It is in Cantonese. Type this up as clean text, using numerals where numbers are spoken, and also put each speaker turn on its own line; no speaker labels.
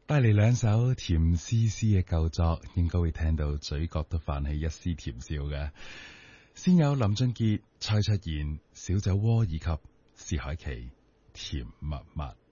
帶嚟兩首甜絲絲嘅舊作，應該會聽到嘴角都泛起一絲甜笑嘅。先有林俊傑、蔡卓妍、小酒窩以及薛凱琪《甜蜜蜜》。